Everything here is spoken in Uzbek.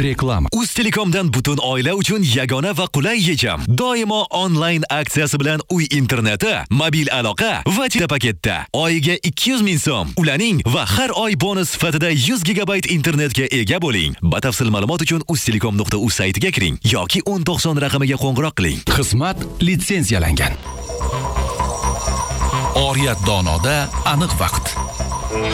Reklama. Uz-Telekomdan butun oila uchun yagona va qulay yechim. Doimo onlayn aksiyasi bilan uy interneti, mobil aloqa va chipta paketda. Oyiga 200 ming so'm. Ulaning va har oy bonus sifatida 100 gigabayt internetga ega bo'ling. Batafsil ma'lumot uchun uztelekom.uz saytiga kiring yoki 1090 raqamiga qo'ng'iroq qiling. Xizmat litsenziyalangan. Oriyat donoda aniq vaqt.